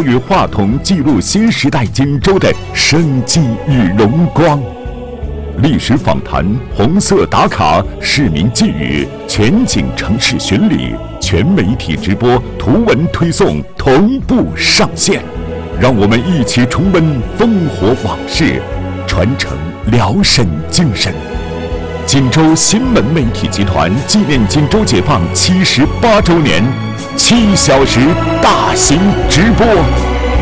与话筒记录新时代锦州的生机与荣光。历史访谈、红色打卡、市民寄语、全景城市巡礼、全媒体直播、图文推送同步上线，让我们一起重温烽火往事，传承辽沈精神。锦州新闻媒体集团纪念锦州解放78周年，7小时大型直播。